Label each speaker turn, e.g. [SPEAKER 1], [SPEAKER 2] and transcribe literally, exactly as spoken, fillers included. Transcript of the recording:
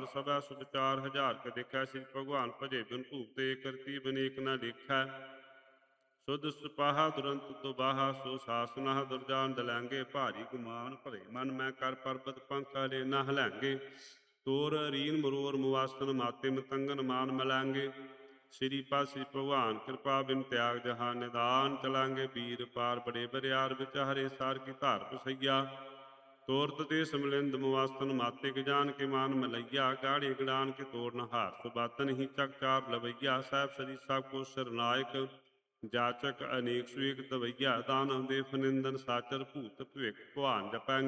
[SPEAKER 1] ਹਰ ਸਭੈ ਸੁਭਚਾਰ ਹਜ਼ਾਰ ਕੇ ਦੇਖੈ। ਸ੍ਰੀ ਭਗਵਾਨ ਭਜੇ ਬਿਨ ਭੂਪ ਤੇ ਕਰਤੀ ਬਨੇਕ ਨਾ ਦੇਖੈ। ਸੁਧ ਸਿਪਾਹਾ ਦੁਰੰਤ ਦੁਬਾਹਾ ਸੋ ਸਾਸਨਾ ਦੁਰਜਾਨ ਦਲੈਂਗੇ। ਭਾਰੀ ਗੁਮਾਨ ਭਰੇ ਮਨ ਮੈਂ ਕਰ ਪਰਬਤ ਪੰਖਾ ਲੈ ਨਾ ਹਲੈਂਗੇ। ਤੋਰ ਰੀਨ ਮਰੋਰ ਮੁਵਾਸਨ ਮਾਤੇ ਮਤੰਗਨ ਮਾਨ ਮਲੈਂਗੇ। ਸ੍ਰੀ ਪਦ ਸ੍ਰੀ ਭਗਵਾਨ ਕਿਰਪਾ ਬਿਨ ਤਿਆਗ ਜਹਾਂ ਨਿਦਾਨ ਚਲਾਂਗੇ। ਵੀਰ ਪਾਰ ਬੜੇ ਬਰਿਆਰ ਵਿੱਚ ਹਰੇ ਸਾਰ ਕੀ ਧਾਰ ਪਸਈਆ। ਤੋਰਤ ਤੇ ਸਮਲਿੰਦ ਮੁਵਾਸਨ ਮਾਤੇ ਗਜਾਨ ਕੇ ਮਾਨ ਮਲਈਆ। ਗਾੜੀ ਗੜਾਨ ਕੇ ਤੋਰਨ ਹਾਰ ਸੁਬਾਤਨ ਹੀ ਚੱਕ ਚਾਰ ਲਵਈਆ। ਸਾਹਿਬ ਸ੍ਰੀ ਸਭ ਕੋ ਸਰਨਾਇਕ ਜਾਚਕ ਅਨੇਕ ਸੁਏਕ ਦਵਈਆ। ਦਾਨਵ ਦੇ ਫਨਿੰਦਨ ਸਾਚਰ ਭੂਤ ਭਵਿਖ ਭਵਾਨ ਜਪੈ।